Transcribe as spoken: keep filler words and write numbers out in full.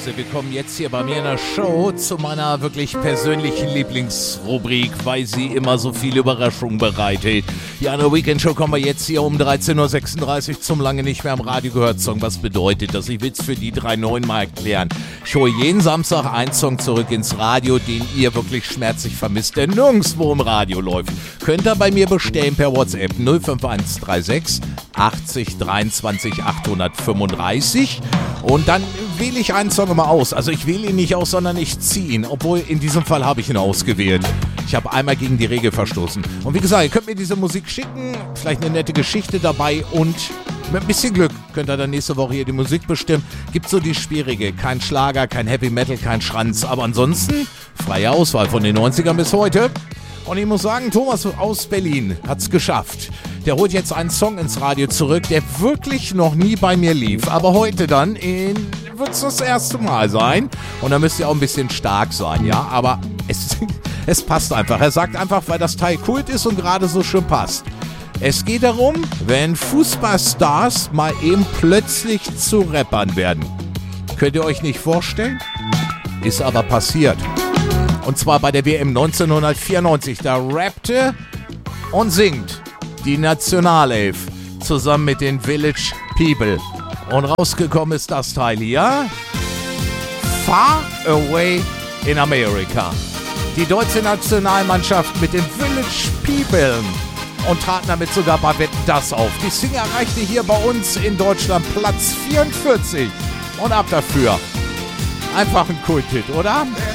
Herzlich willkommen jetzt hier bei mir in der Show zu meiner wirklich persönlichen Lieblingsrubrik, weil sie immer so viele Überraschungen bereitet. Ja, in der Weekend-Show kommen wir jetzt hier um dreizehn Uhr sechsunddreißig zum lange nicht mehr am Radio gehört Song. Was bedeutet das? Ich will es für die drei neun mal erklären. Ich hole jeden Samstag einen Song zurück ins Radio, den ihr wirklich schmerzlich vermisst, der nirgendwo im Radio läuft. Könnt ihr bei mir bestellen per WhatsApp null fünf eins drei sechs achtzig dreiundzwanzig achthundertfünfunddreißig und dann wähle ich einen Song immer aus. Also ich wähle ihn nicht aus, sondern ich ziehe ihn. Obwohl, in diesem Fall habe ich ihn ausgewählt. Ich habe einmal gegen die Regel verstoßen. Und wie gesagt, ihr könnt mir diese Musik schicken, vielleicht eine nette Geschichte dabei und mit ein bisschen Glück könnt ihr dann nächste Woche hier die Musik bestimmen. Gibt so die schwierige, kein Schlager, kein Heavy Metal, kein Schranz. Aber ansonsten freie Auswahl von den neunzigern bis heute. Und ich muss sagen, Thomas aus Berlin hat's geschafft. Der holt jetzt einen Song ins Radio zurück, der wirklich noch nie bei mir lief. Aber heute dann in, wird's das erste Mal sein. Und da müsst ihr auch ein bisschen stark sein, ja. Aber es, es passt einfach. Er sagt einfach, weil das Teil Kult ist und gerade so schön passt. Es geht darum, wenn Fußballstars mal eben plötzlich zu Rappern werden. Könnt ihr euch nicht vorstellen? Ist aber passiert. Und zwar bei der W M neunzehnhundertvierundneunzig. Da rappte und singt die Nationalelf zusammen mit den Village People. Und rausgekommen ist das Teil hier. Far Away in America. Die deutsche Nationalmannschaft mit den Village People. Und traten damit sogar bei Wetten, das auf. Die Single erreichte hier bei uns in Deutschland Platz vierundvierzig. Und ab dafür. Einfach ein Kulthit, oder?